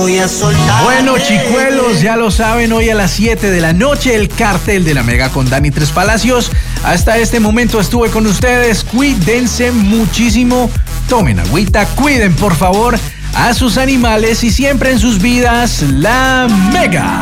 Bueno, chicuelos, ya lo saben, hoy a las 7 de la noche, el Cartel de la Mega con Dani Tres Palacios. Hasta este momento estuve con ustedes. Cuídense muchísimo, tomen agüita, cuiden por favor a sus animales y siempre en sus vidas la Mega.